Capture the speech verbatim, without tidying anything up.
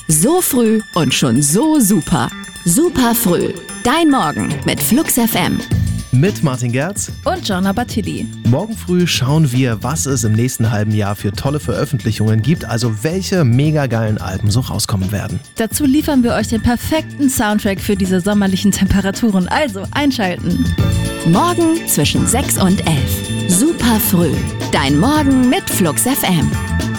So früh und schon so super. Super früh. Dein Morgen mit Flux F M. Mit Martin Gerz und Jonna Battili. Morgen früh schauen wir, was es im nächsten halben Jahr für tolle Veröffentlichungen gibt, also welche mega geilen Alben so rauskommen werden. Dazu liefern wir euch den perfekten Soundtrack für diese sommerlichen Temperaturen, also einschalten. Morgen zwischen sechs und elf. Super früh. Dein Morgen mit Flux F M.